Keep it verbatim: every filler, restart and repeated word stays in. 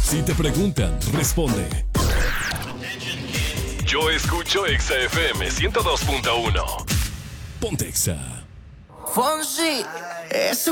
Si te preguntan, responde. Yo escucho Exa F M ciento dos punto uno. Ponte Exa. Fonsi, eso